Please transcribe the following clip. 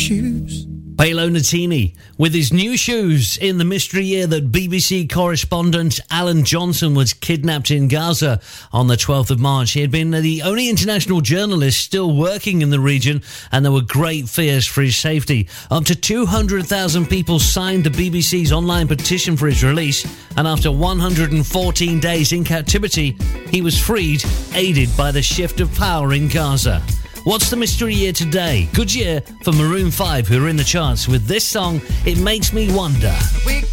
shoes. Paolo Nutini with his new shoes in the mystery year that BBC correspondent Alan Johnson was kidnapped in Gaza on the 12th of March. He had been the only international journalist still working in the region, and there were great fears for his safety. Up to 200,000 people signed the BBC's online petition for his release, and after 114 days in captivity, he was freed, aided by the shift of power in Gaza. What's the mystery year today? Good year for Maroon 5, who are in the charts with this song, It Makes Me Wonder.